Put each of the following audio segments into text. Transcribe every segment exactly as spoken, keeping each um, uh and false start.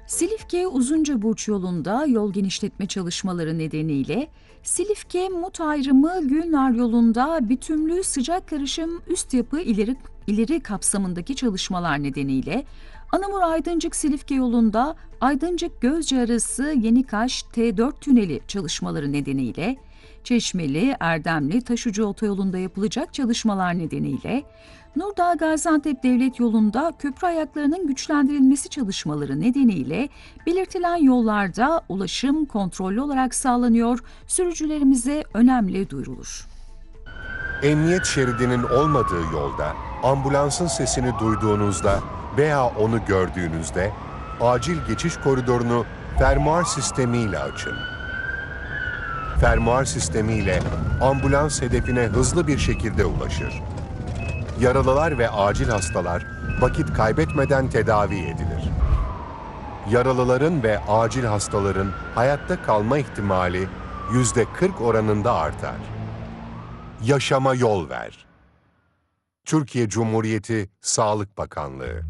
Silifke Uzuncaburç yolunda yol genişletme çalışmaları nedeniyle Silifke-Mut ayrımı Gülnar yolunda bitümlü sıcak karışım üst yapı ileri, ileri kapsamındaki çalışmalar nedeniyle Anamur Aydıncık Silifke yolunda Aydıncık Gözce arası Yenikaş T dört tüneli çalışmaları nedeniyle Çeşmeli, Erdemli, Taşucu otoyolunda yapılacak çalışmalar nedeniyle Nurdağ Gaziantep Devlet yolunda köprü ayaklarının güçlendirilmesi çalışmaları nedeniyle belirtilen yollarda ulaşım kontrollü olarak sağlanıyor, sürücülerimize önemli duyurulur. Emniyet şeridinin olmadığı yolda ambulansın sesini duyduğunuzda veya onu gördüğünüzde acil geçiş koridorunu fermuar sistemiyle açın. Fermuar sistemiyle ambulans hedefine hızlı bir şekilde ulaşır. Yaralılar ve acil hastalar vakit kaybetmeden tedavi edilir. Yaralıların ve acil hastaların hayatta kalma ihtimali yüzde kırk oranında artar. Yaşama yol ver. Türkiye Cumhuriyeti Sağlık Bakanlığı.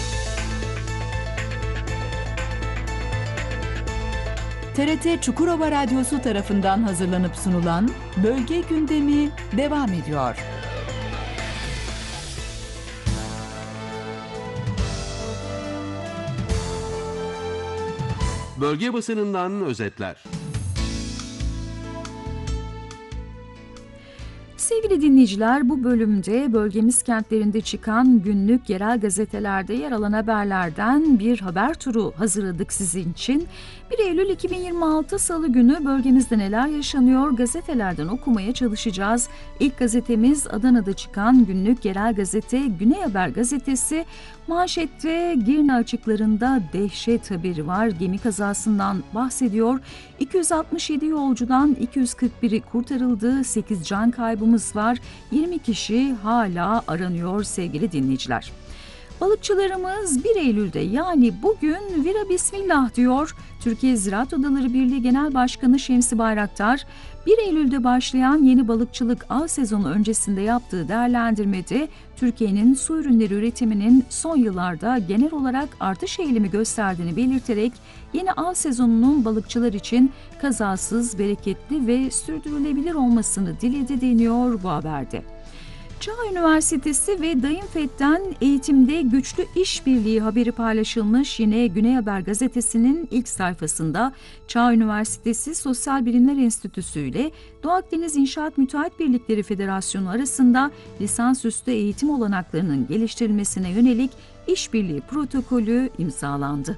T R T Çukurova Radyosu tarafından hazırlanıp sunulan Bölge Gündemi devam ediyor. Bölge basınından özetler. Sevgili dinleyiciler, bu bölümde bölgemiz kentlerinde çıkan günlük yerel gazetelerde yer alan haberlerden bir haber turu hazırladık sizin için. bir Eylül iki bin yirmi altı Salı günü bölgemizde neler yaşanıyor gazetelerden okumaya çalışacağız. İlk gazetemiz Adana'da çıkan günlük yerel gazete Güney Haber gazetesi. Manşette Girne açıklarında dehşet haberi var. Gemi kazasından bahsediyor. iki yüz altmış yedi yolcudan iki yüz kırk biri kurtarıldı. sekiz can kaybımız var. yirmi kişi hala aranıyor sevgili dinleyiciler. Balıkçılarımız bir Eylül'de yani bugün vira bismillah diyor. Türkiye Ziraat Odaları Birliği Genel Başkanı Şemsi Bayraktar, bir Eylül'de başlayan yeni balıkçılık av sezonu öncesinde yaptığı değerlendirmede Türkiye'nin su ürünleri üretiminin son yıllarda genel olarak artış eğilimi gösterdiğini belirterek yeni av sezonunun balıkçılar için kazasız, bereketli ve sürdürülebilir olmasını diledi deniyor bu haberde. Çağ Üniversitesi ve Dayımfet'ten eğitimde güçlü işbirliği haberi paylaşılmış yine Güney Haber gazetesinin ilk sayfasında Çağ Üniversitesi Sosyal Bilimler Enstitüsü ile Doğu Akdeniz İnşaat Müteahhit Birlikleri Federasyonu arasında lisansüstü eğitim olanaklarının geliştirilmesine yönelik işbirliği protokolü imzalandı.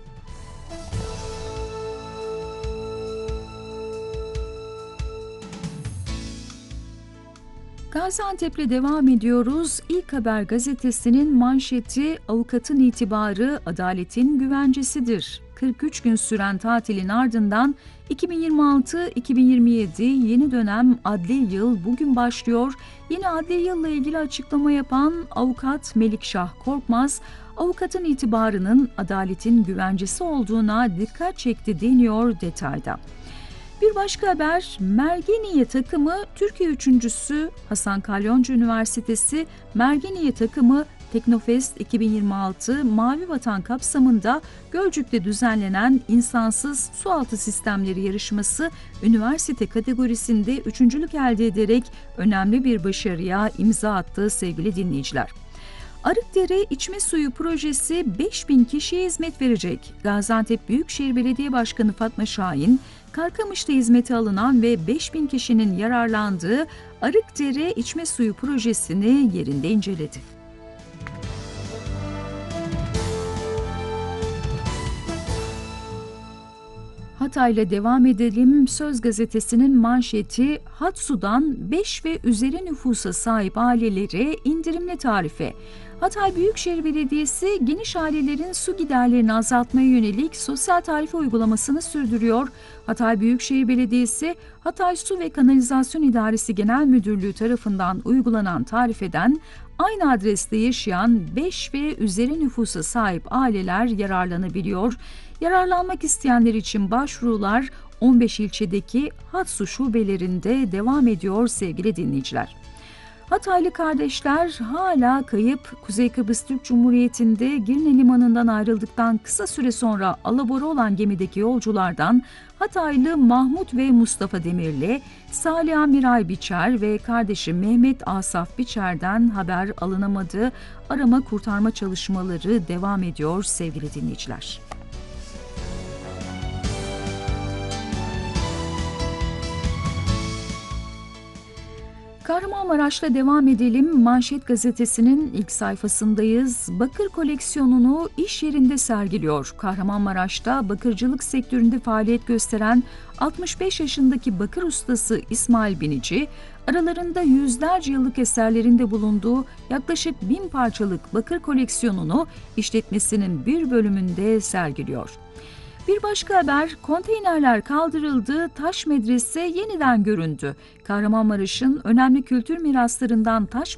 Gaziantep'le devam ediyoruz. İlk Haber gazetesinin manşeti avukatın itibarı adaletin güvencesidir. kırk üç gün süren tatilin ardından iki bin yirmi altı iki bin yirmi yedi yeni dönem adli yıl bugün başlıyor. Yeni adli yılla ilgili açıklama yapan avukat Melikşah Korkmaz, avukatın itibarının adaletin güvencesi olduğuna dikkat çekti deniyor detayda. Bir başka haber, Mergeniye takımı Türkiye üçüncüsü Hasan Kalyoncu Üniversitesi Mergeniye takımı Teknofest iki bin yirmi altı Mavi Vatan kapsamında Gölcük'te düzenlenen insansız sualtı sistemleri yarışması üniversite kategorisinde üçüncülük elde ederek önemli bir başarıya imza attı sevgili dinleyiciler. Arıkdere İçme Suyu Projesi beş bin kişiye hizmet verecek. Gaziantep Büyükşehir Belediye Başkanı Fatma Şahin, Karkamış'ta hizmete alınan ve beş bin kişinin yararlandığı Arıkdere İçme Suyu Projesi'ni yerinde inceledi. Hatay'la devam edelim. Söz gazetesinin manşeti Hatsu'dan beş ve üzeri nüfusa sahip ailelere indirimli tarife. Hatay Büyükşehir Belediyesi geniş ailelerin su giderlerini azaltmaya yönelik sosyal tarife uygulamasını sürdürüyor. Hatay Büyükşehir Belediyesi, Hatay Su ve Kanalizasyon İdaresi Genel Müdürlüğü tarafından uygulanan tarifeden aynı adreste yaşayan beş ve üzeri nüfusa sahip aileler yararlanabiliyor. Yararlanmak isteyenler için başvurular on beş ilçedeki Hatsu şubelerinde devam ediyor sevgili dinleyiciler. Hataylı kardeşler hala kayıp. Kuzey Kıbrıs Türk Cumhuriyeti'nde Girne Limanı'ndan ayrıldıktan kısa süre sonra alabora olan gemideki yolculardan Hataylı Mahmut ve Mustafa Demirli, Salih Miray Biçer ve kardeşi Mehmet Asaf Biçer'den haber alınamadı. Arama kurtarma çalışmaları devam ediyor sevgili dinleyiciler. Kahramanmaraş'la devam edelim. Manşet gazetesinin ilk sayfasındayız. Bakır koleksiyonunu iş yerinde sergiliyor. Kahramanmaraş'ta bakırcılık sektöründe faaliyet gösteren altmış beş yaşındaki bakır ustası İsmail Binici, aralarında yüzlerce yıllık eserlerinde bulunduğu yaklaşık bin parçalık bakır koleksiyonunu işletmesinin bir bölümünde sergiliyor. Bir başka haber, konteynerler kaldırıldı, taş medrese yeniden göründü. Kahramanmaraş'ın önemli kültür miraslarından taş